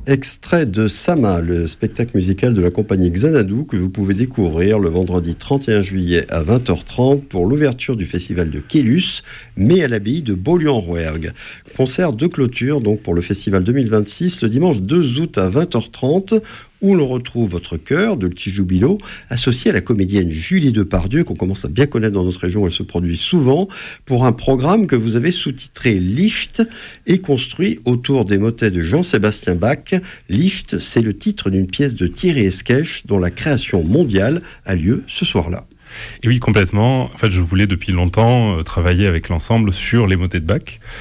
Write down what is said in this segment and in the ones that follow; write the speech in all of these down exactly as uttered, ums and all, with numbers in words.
Extrait de Sama, le spectacle musical de la compagnie Xanadu que vous pouvez découvrir le vendredi trente et un juillet à vingt heures trente pour l'ouverture du festival de Kélus, mais à l'abbaye de Beaulieu-en-Rouergue. Concert de clôture donc pour le festival deux mille vingt-six le dimanche deux août à vingt heures trente où l'on retrouve votre chœur, Dulci Jubilo, associé à la comédienne Julie Depardieu, qu'on commence à bien connaître dans notre région, elle se produit souvent, pour un programme que vous avez sous-titré Licht et construit autour des motets de Jean-Sébastien Bach. Licht, c'est le titre d'une pièce de Thierry Esquèche dont la création mondiale a lieu ce soir-là. Et oui, complètement. En fait, je voulais depuis longtemps euh, travailler avec l'ensemble sur les motets de Bach.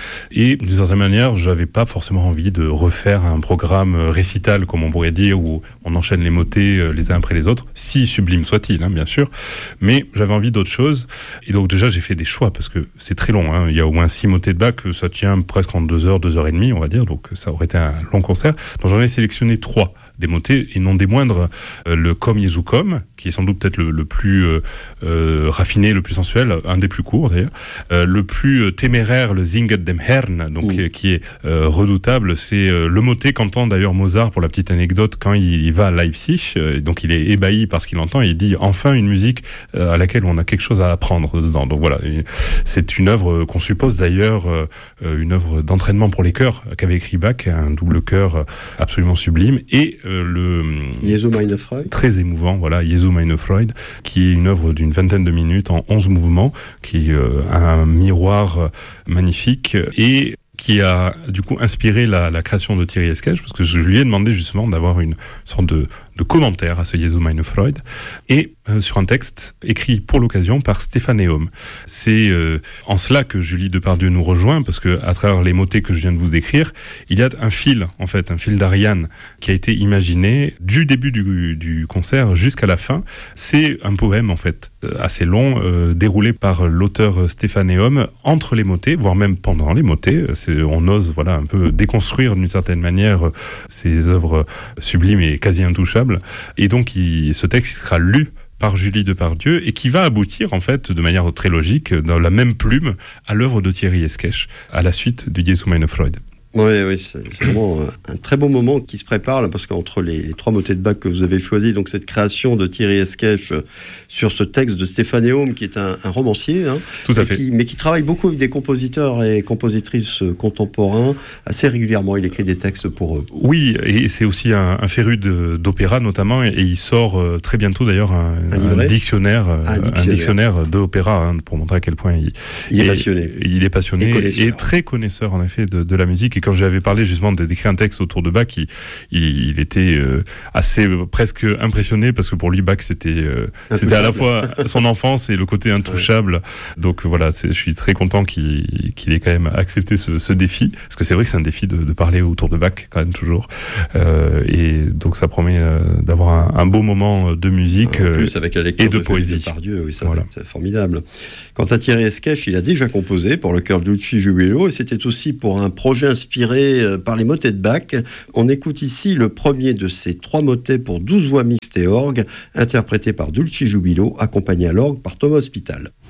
Et d'une certaine manière, j'avais pas forcément envie de refaire un programme récital, comme on pourrait dire, où on enchaîne les motets euh, les uns après les autres, si sublime soit-il, hein, bien sûr. Mais j'avais envie d'autre chose. Et donc déjà, j'ai fait des choix, parce que c'est très long. Hein. Il y a au moins six motets de Bach, ça tient presque en deux heures, deux heures et demie, on va dire. Donc ça aurait été un long concert. Donc j'en ai sélectionné trois des motets, et non des moindres, euh, le Komm Jesu Komm, qui est sans doute peut-être le, le plus euh, euh, raffiné, le plus sensuel, un des plus courts d'ailleurs, euh, le plus euh, téméraire, le Singet dem Herrn, donc mmh. euh, qui est euh, redoutable, c'est euh, le motet qu'entend d'ailleurs Mozart, pour la petite anecdote, quand il, il va à Leipzig, euh, donc il est ébahi par ce qu'il entend, et il dit enfin une musique euh, à laquelle on a quelque chose à apprendre dedans. Donc voilà, c'est une œuvre qu'on suppose d'ailleurs, euh, une œuvre d'entraînement pour les chœurs qu'avait écrit Bach, un double chœur absolument sublime, et Euh, le Jesu meine Freude, très émouvant, voilà, Jesu meine Freude, qui est une œuvre d'une vingtaine de minutes en onze mouvements, qui est euh, un miroir magnifique et qui a du coup inspiré la, la création de Thierry Esquèche, parce que je lui ai demandé justement d'avoir une sorte de, de commentaire à ce Jesu meine Freude, et euh, sur un texte écrit pour l'occasion par Stéphane Héaume. C'est euh, en cela que Julie Depardieu nous rejoint, parce que à travers les motets que je viens de vous décrire, il y a un fil, en fait, un fil d'Ariane qui a été imaginé du début du, du concert jusqu'à la fin. C'est un poème, en fait, assez long, euh, déroulé par l'auteur Stéphane Héaume entre les motets, voire même pendant les motets. C'est, on ose, voilà, un peu déconstruire d'une certaine manière ces œuvres sublimes et quasi intouchables. Et donc, il, ce texte sera lu par Julie Depardieu et qui va aboutir, en fait, de manière très logique, dans la même plume, à l'œuvre de Thierry Esquèche, à la suite du Jesu meine Freude. Oui, oui, c'est, c'est vraiment un, un très beau moment qui se prépare, là, parce qu'entre les, les trois motets de Bach que vous avez choisis, donc cette création de Thierry Esquèche sur ce texte de Stéphane Héaume, qui est un, un romancier, hein, Tout à fait. Qui, mais qui travaille beaucoup avec des compositeurs et compositrices contemporains, assez régulièrement, il écrit des textes pour eux. Oui, et c'est aussi un, un féru de, d'opéra notamment, et, et il sort euh, très bientôt d'ailleurs un, un, un, dictionnaire, un, un dictionnaire, un dictionnaire d'opéra, hein, pour montrer à quel point il, il est et, passionné. Il est passionné et, et très connaisseur, en effet, de, de la musique. Et quand j'avais parlé justement d'écrire un texte autour de Bach, il, il, il était euh, assez euh, presque impressionné, parce que pour lui Bach c'était euh, c'était à la fois son enfance et le côté intouchable. Ouais. Donc voilà, c'est, je suis très content qu'il, qu'il ait quand même accepté ce, ce défi, parce que c'est vrai que c'est un défi de, de parler autour de Bach quand même toujours. Euh, et donc ça promet euh, d'avoir un, un beau moment de musique en plus, avec la lecture et de, de poésie. Depardieu, oui, ça voilà. va être formidable. Quant à Thierry Esquèche, il a déjà composé pour le chœur Dulci Jubilo, et c'était aussi pour un projet inspiré par les motets de Bach. On écoute ici le premier de ces trois motets pour douze voix mixtes et orgue, interprété par Dulci Jubilo, accompagné à l'orgue par Thomas Hospital.